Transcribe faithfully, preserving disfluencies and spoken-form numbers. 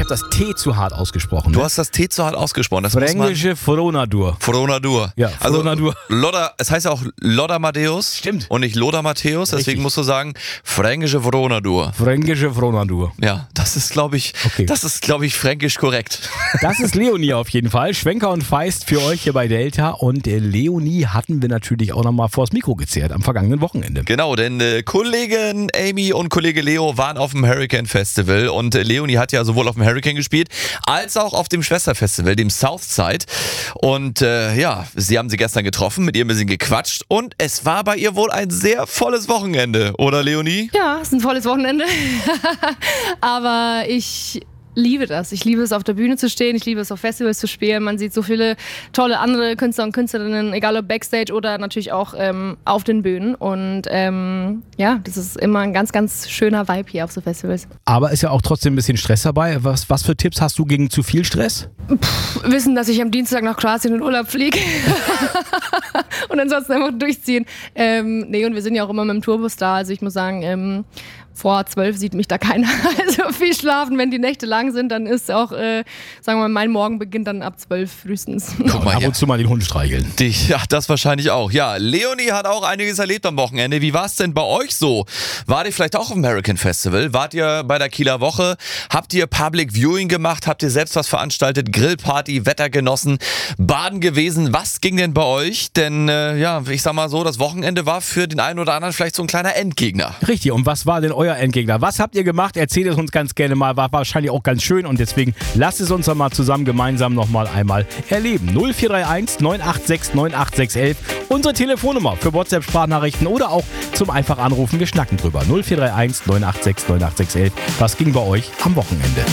habe das T zu hart ausgesprochen. Du Ne? hast das T zu hart ausgesprochen. Das muss man. Fränkische Fronadur. Fronadur. Ja, also Fronadur. Loda, es heißt ja auch Loda Matthäus. Stimmt. Und nicht Loda Matthäus, deswegen Richtig. musst du sagen Fränkische Fronadur. Fränkische Fronadur. Ja, das ist, glaube ich, Okay. das ist, glaube ich, fränkisch korrekt. Das ist Leonie auf jeden Fall. Schwenker und Feist für euch hier bei Delta. Und äh, Leonie hatten wir natürlich auch nochmal vors Mikro gezerrt am vergangenen Wochenende. Genau, denn äh, Kollegin Amy und Kollege Leo waren auf dem Hurricane Festival und äh, Leonie hat ja sowohl auf dem Hurricane gespielt, als auch auf dem Schwesterfestival, dem Southside. Und äh, ja, sie haben sie gestern getroffen, mit ihr ein bisschen gequatscht und es war bei ihr wohl ein sehr volles Wochenende, oder Leonie? Ja, es ist ein volles Wochenende. Aber ich liebe das. Ich liebe es, auf der Bühne zu stehen. Ich liebe es, auf Festivals zu spielen. Man sieht so viele tolle andere Künstler und Künstlerinnen, egal ob Backstage oder natürlich auch ähm, auf den Bühnen. Und ähm, ja, das ist immer ein ganz, ganz schöner Vibe hier auf so Festivals. Aber ist ja auch trotzdem ein bisschen Stress dabei. Was, was für Tipps hast du gegen zu viel Stress? Wissen, dass ich am Dienstag nach Kroatien in Urlaub fliege. Und ansonsten einfach durchziehen. Ähm, nee, und wir sind ja auch immer mit dem Tourbus da. Also ich muss sagen, ähm, vor zwölf sieht mich da keiner. Also viel schlafen, wenn die Nächte lang sind, dann ist auch, äh, sagen wir mal, mein Morgen beginnt dann ab zwölf frühestens. Guck mal Ab hier. und zu mal den Hund streicheln. Dich, ja, das wahrscheinlich auch. Ja, Leonie hat auch einiges erlebt am Wochenende. Wie war es denn bei euch so? Wart ihr vielleicht auch auf dem Hurricane Festival? Wart ihr bei der Kieler Woche? Habt ihr Public Viewing gemacht? Habt ihr selbst was veranstaltet? Grillparty, Wetter genossen, baden gewesen? Was ging denn bei euch? Denn, äh, ja, ich sag mal so, das Wochenende war für den einen oder anderen vielleicht so ein kleiner Endgegner. Richtig, und was war denn euer Endgegner? Was habt ihr gemacht? Erzählt es uns ganz gerne mal. War wahrscheinlich auch ganz schön und deswegen lasst es uns doch mal zusammen gemeinsam nochmal einmal erleben. null vier drei eins neun acht sechs neun acht sechs eins, unsere Telefonnummer für WhatsApp-Sprachnachrichten oder auch zum einfach anrufen. Wir schnacken drüber. null vier drei eins neun acht sechs neun acht sechs eins. Was ging bei euch am Wochenende?